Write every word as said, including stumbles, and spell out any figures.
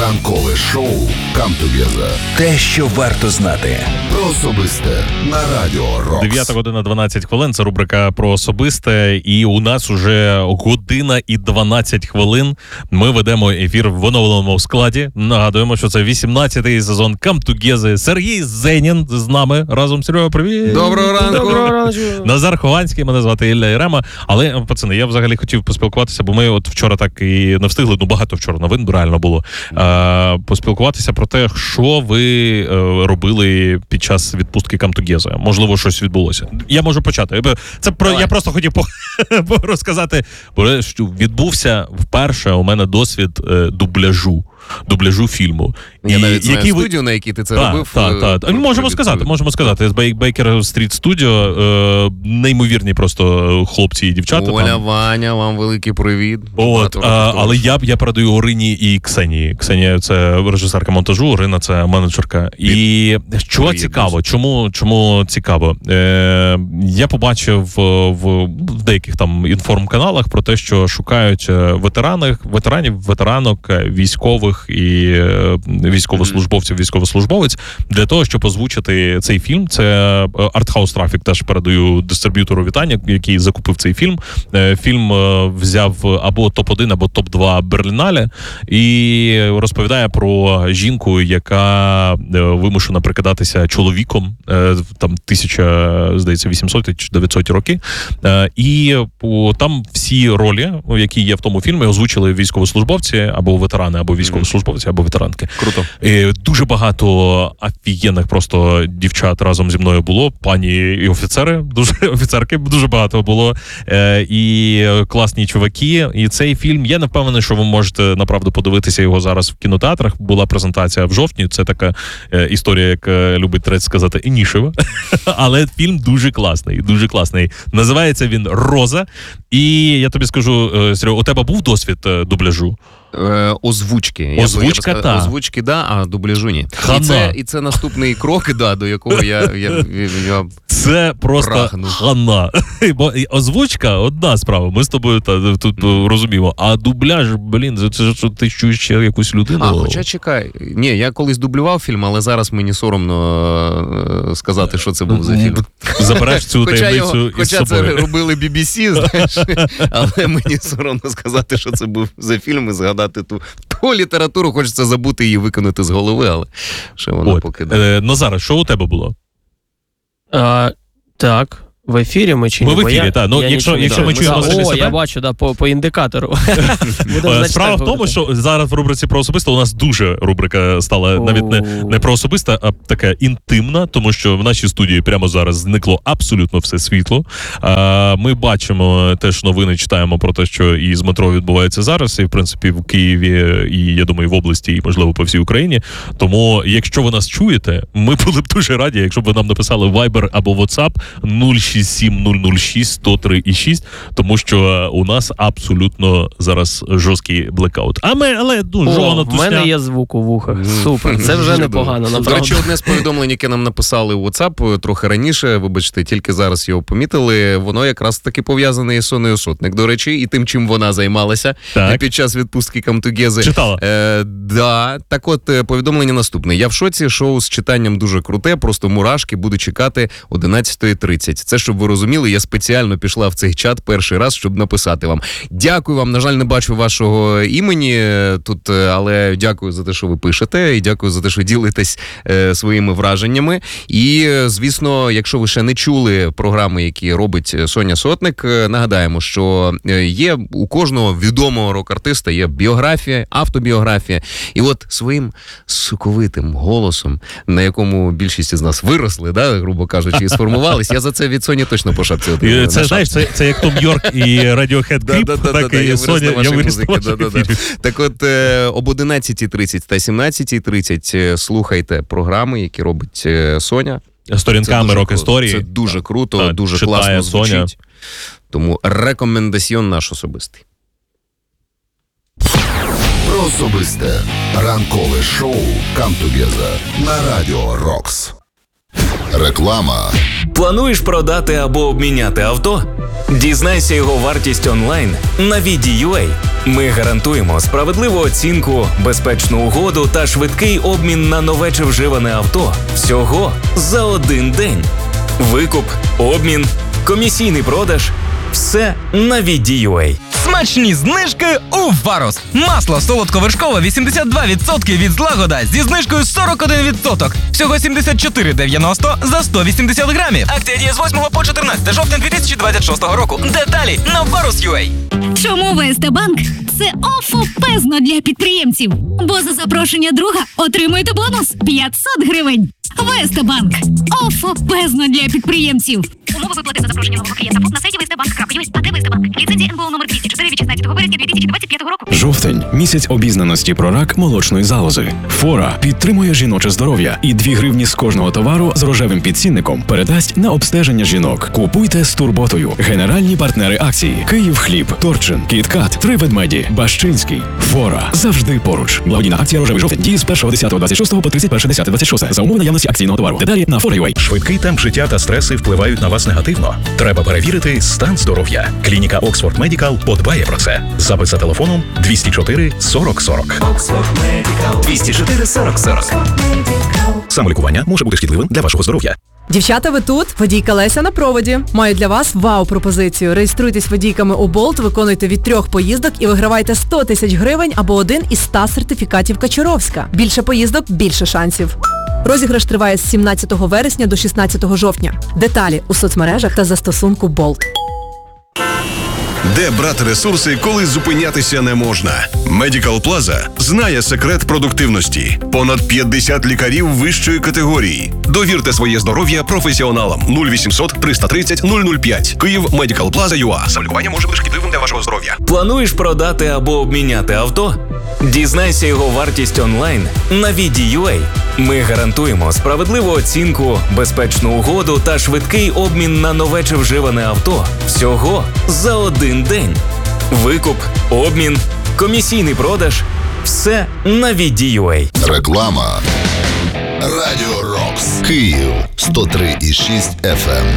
Ранкове шоу «Come Together». Те, що варто знати. Про особисте на Радіо Рокс. дев'ята година дванадцять хвилин, це рубрика про особисте, і у нас уже година і дванадцять хвилин. Ми ведемо ефір в оновленому складі. Нагадуємо, що це вісімнадцятий сезон «Come Together». Сергій Зенін з нами разом. Серега, привіт! Доброго ранку! Доброго ранку! Назар Хованський, мене звати Ілля Єрема. Але, пацани, я взагалі хотів поспілкуватися, бо ми от вчора так і не встигли, ну багато вчора новин реально було, е, поспілкуватися про те, що ви е, робили під час відпустки Come Together. Можливо, щось відбулося. Я можу почати. Це про я просто хотів по, розказати, бо що відбувся вперше у мене досвід е, дубляжу. Дубляжу фільму. Я і, навіть знаю які студію, ви... на якій ти це та, робив. Так, так, так. Можемо сказати, можемо сказати. З Baker Street Studio, е, неймовірні просто хлопці і дівчата. Оля, там. Ваня, вам великий привіт. От, а, але я, я передаю Орині і Ксенії. Ксенія – це режисерка монтажу, Орина – це менеджерка. І що привіт, цікаво, чому, чому цікаво? Е, я побачив в, в деяких там інформканалах про те, що шукають ветеранів, ветеранів, ветеранок, військових і військовослужбовців, військовослужбовець для того, щоб озвучити цей фільм. Це Артхаус Трафік, теж передаю дистриб'ютору вітання, який закупив цей фільм. Фільм взяв або топ один, або топ два Берлінале і розповідає про жінку, яка вимушена прикидатися чоловіком, там тисяча, здається, вісімсот чи дев'ятсот роки. І там всі ролі, які є в тому фільмі, озвучили військовослужбовці, або ветерани, або військовослужбовці, або ветеранки. Круто. І дуже багато офігенних просто дівчат разом зі мною було, пані і офіцери, дуже офіцерки, дуже багато було, е, і класні чуваки. І цей фільм, я не впевнений, що ви можете направду подивитися його зараз в кінотеатрах. Була презентація в жовтні, це така е, історія, як е, любить Трець сказати, нішева. Але фільм дуже класний, дуже класний. Називається він «Роза». І я тобі скажу, е, Серега, у тебе був досвід е, дубляжу? Е, озвучки. Озвучка, я, я та. Озвучки, да, а дубляжу ні. Хана. І це, і це наступний крок, да, до якого я... я, я, я це просто прагну. хана. Бо озвучка одна справа, ми з тобою та, тут mm. розуміємо, а дубляж, блін, це що ти чуєш ще якусь людину? А, хоча чекай, ні, я колись дублював фільм, але зараз мені соромно сказати, що це був за фільм. Забереш цю таємницю із Хоча собою. це робили бі бі сі, знаєш, але мені соромно сказати, що це був за фільм і згадати ту, ту літературу, хочеться забути її, викинути з голови, але ще вона От. поки... Е, Назар, що у тебе було? А, так. В ефірі ми чи ні? Ми в ефірі, так. Ну, я якщо, якщо ми чуємо О, себе... я бачу, да, по, по індикатору. Справа в тому, що зараз в рубриці про особисте у нас дуже рубрика стала навіть не, не про особисте, а така інтимна, тому що в нашій студії прямо зараз зникло абсолютно все світло. А, ми бачимо теж новини, читаємо про те, що і з метро відбувається зараз, і в принципі в Києві, і я думаю, в області, і можливо по всій Україні. Тому, якщо ви нас чуєте, ми були б дуже раді, якщо б ви нам написали Viber або WhatsApp нуль шість сім нуль нуль шість сто три і шість, тому що у нас абсолютно зараз жорсткий блекаут. А ми, але ну, жована тусня. У мене є звук у вухах. Супер, це вже непогано, направду. До речі, одне з повідомлень, яке нам написали у WhatsApp трохи раніше, вибачте, тільки зараз його помітили, воно якраз таки пов'язане із Сонею Сотник, до речі, і тим, чим вона займалася так. під час відпустки Come Together. Читала? Е, да, так от, повідомлення наступне. Я в шоці, шоу з читанням дуже круте, просто мурашки, буду чекати одинадцята тридцять. Це, щоб ви розуміли, я спеціально пішла в цей чат перший раз, щоб написати вам. Дякую вам, на жаль, не бачу вашого імені тут, але дякую за те, що ви пишете, і дякую за те, що ділитесь е, своїми враженнями. І, звісно, якщо ви ще не чули програми, які робить Соня Сотник, нагадаємо, що є у кожного відомого рок-артиста є біографія, автобіографія. І от своїм соковитим голосом, на якому більшість з нас виросли, да, грубо кажучи, і сформувались, я за це від Соні точно по шапці отримую. Це, знаєш, це, це як Том Йорк і Radiohead кліп, так і Соня, я виріс на вашій ефірі. Так от, об одинадцята тридцять та сімнадцята тридцять слухайте програми, які робить Соня. Сторінками рок-історії. Це дуже круто, так, дуже класно звучить. Соня. Тому рекомендаціон наш особистий. Про особисте. Ранкове шоу «Come Together» на Радіо Рокс. Реклама. Плануєш продати або обміняти авто? Дізнайся його вартість онлайн на Віді.ua. Ми гарантуємо справедливу оцінку, безпечну угоду та швидкий обмін на нове чи вживане авто всього за один день. Викуп, обмін, комісійний продаж – все на Віді.ua. Смачні знижки у Варус. Масло солодковершкове вісімдесят два відсотки від Злагода зі знижкою сорок один відсоток. Всього сімдесят чотири дев'яносто за сто вісімдесят грамів. Акція діє з восьмого по чотирнадцяте жовтня дві тисячі двадцять шостого року. Деталі на Варус.ua. Чому ВСТ Банк – це офопезно для підприємців? Бо за запрошення друга отримуєте бонус п'ятсот гривень. ВСТ Банк – офопезно для підприємців. Умови виплати за запрошення нового клієнта на сайті встбанк крапка ю а. АТ ВСТ Банк. Ліцензія ен бе о номер двісті чотири від шістнадцятого березня дві тисячі двадцять п'ятого року. Жовтень – місяць обізнаності про рак молочної залози. Фора підтримує жіноче здоров'я і дві гривні з кожного товару з рожевим підцінником передасть на обстеження жінок. Купуйте з турботою. Генеральні партнери акції: Київхліб, Торчин, Кіткат, Три ведмеді, Бащинський. Фора завжди поруч. Благодійна акція «Рожевий жовтень» діє з першого десятого двадцять шостого по тридцять перше десяте двадцять шосте за умови наявності акційного товару. Деталі на фора.ua. Швидкий темп життя та стреси впливають на вас негативно. Треба перевірити стан здоров'я. Клініка Oxford Medical подбає про це. Запис за телефоном двісті чотири сорок сорок. двісті чотири сорок сорок. Самолікування може бути шкідливим для вашого здоров'я. Дівчата, ви тут? Водійка Леся на проводі. Маю для вас вау-пропозицію. Реєструйтесь водійками у Болт, виконуйте від трьох поїздок і вигравайте сто тисяч гривень або один із ста сертифікатів Качуровська. Більше поїздок – більше шансів. Розіграш триває з сімнадцятого вересня до шістнадцятого жовтня. Деталі у соцмережах та застосунку Болт. Де брати ресурси, коли зупинятися не можна? Medical Plaza знає секрет продуктивності. Понад п'ятдесят лікарів вищої категорії. Довірте своє здоров'я професіоналам. нуль вісімсот триста тридцять нуль нуль п'ять. Київ, Medical Plaza ю а. Самолікування може бути шкідливим для вашого здоров'я. Плануєш продати або обміняти авто? Дізнайся його вартість онлайн на Віді.ua. Ми гарантуємо справедливу оцінку, безпечну угоду та швидкий обмін на нове чи вживане авто всього за один день. Викуп, обмін, комісійний продаж – все на Віді.ua. Реклама. Радіо Рокс. Київ сто три і шість еф ем.